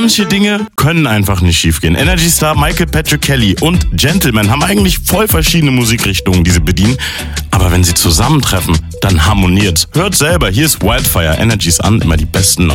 Manche Dinge können einfach nicht schiefgehen. Energy Star Michael Patrick Kelly und Gentleman haben eigentlich voll verschiedene Musikrichtungen, die sie bedienen. Aber wenn sie zusammentreffen, dann harmoniert. Hört selber, hier ist Wildfire, Energies an, immer die besten